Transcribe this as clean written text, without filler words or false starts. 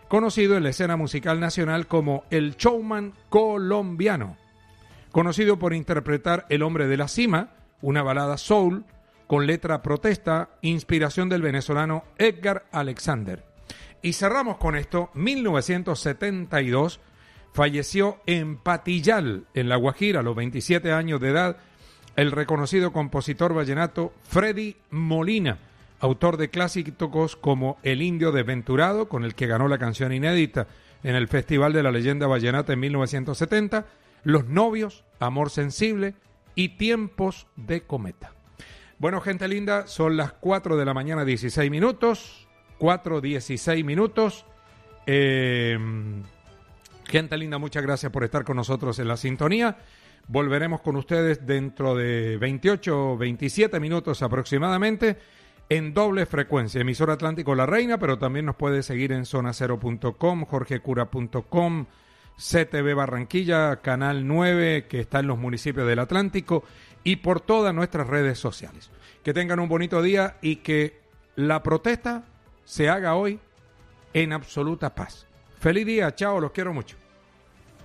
conocido en la escena musical nacional como el showman colombiano, conocido por interpretar El hombre de la cima, una balada soul con letra protesta, inspiración del venezolano Edgar Alexander. Y cerramos con esto. 1972 falleció en Patillal, en La Guajira, a los 27 años de edad, el reconocido compositor vallenato Freddy Molina, autor de clásicos como El Indio Desventurado, con el que ganó la canción inédita en el Festival de la Leyenda Vallenata en 1970, Los Novios, Amor Sensible y Tiempos de Cometa. Bueno, gente linda, son las 4 de la mañana, 16 minutos. 4:16 minutos. Gente linda, muchas gracias por estar con nosotros en la sintonía. Volveremos con ustedes dentro de 28 o 27 minutos aproximadamente en doble frecuencia. Emisora Atlántico La Reina, pero también nos puede seguir en zonacero.com, jorgecura.com, CTV Barranquilla, Canal 9, que está en los municipios del Atlántico, y por todas nuestras redes sociales. Que tengan un bonito día y que la protesta se haga hoy en absoluta paz. Feliz día, chao, los quiero mucho.